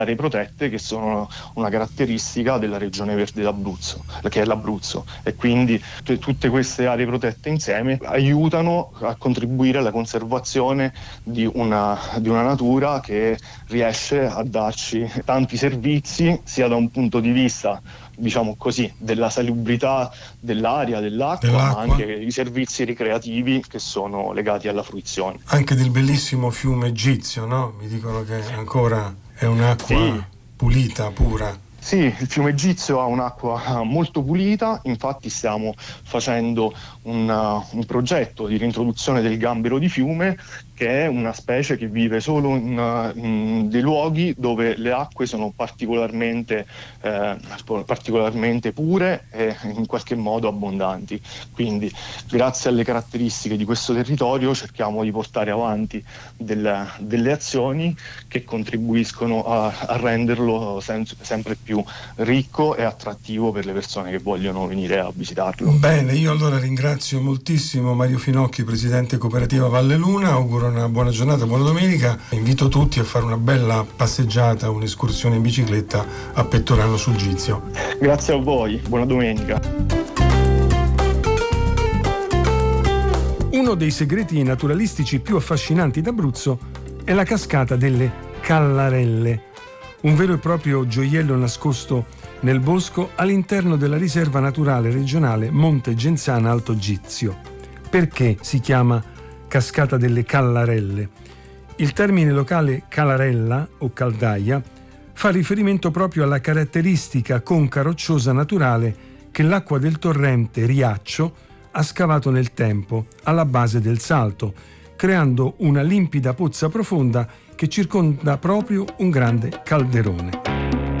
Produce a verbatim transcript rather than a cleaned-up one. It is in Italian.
aree protette che sono una caratteristica della regione verde d'Abruzzo, che è l'Abruzzo, e quindi t- tutte queste aree protette insieme aiutano a contribuire alla conservazione di una, di una natura che riesce a darci tanti servizi, sia da un punto di vista, diciamo così, della salubrità dell'aria, dell'acqua, dell'acqua, ma anche i servizi ricreativi che sono legati alla fruizione. Anche del bellissimo fiume Egizio, no? Mi dicono che ancora è un'acqua Sì. pulita, pura. Sì, il fiume Egizio ha un'acqua molto pulita, infatti stiamo facendo un, uh, un progetto di reintroduzione del gambero di fiume, che è una specie che vive solo in, uh, in dei luoghi dove le acque sono particolarmente, eh, particolarmente pure e in qualche modo abbondanti. Quindi, grazie alle caratteristiche di questo territorio, cerchiamo di portare avanti del, delle azioni che contribuiscono a, a renderlo sem- sempre più ricco e attrattivo per le persone che vogliono venire a visitarlo. Bene, io allora ringrazio moltissimo Mario Finocchi, presidente Cooperativa Valle Luna, auguro una buona giornata, buona domenica, invito tutti a fare una bella passeggiata, un'escursione in bicicletta a Pettorano sul Gizio. Grazie a voi, buona domenica. Uno dei segreti naturalistici più affascinanti d'Abruzzo è la cascata delle Callarelle, un vero e proprio gioiello nascosto nel bosco all'interno della riserva naturale regionale Monte Genzana Alto Gizio. Perché si chiama cascata delle Callarelle? Il termine locale calarella o caldaia fa riferimento proprio alla caratteristica conca rocciosa naturale che l'acqua del torrente Riaccio ha scavato nel tempo alla base del Salto, creando una limpida pozza profonda che circonda proprio un grande calderone.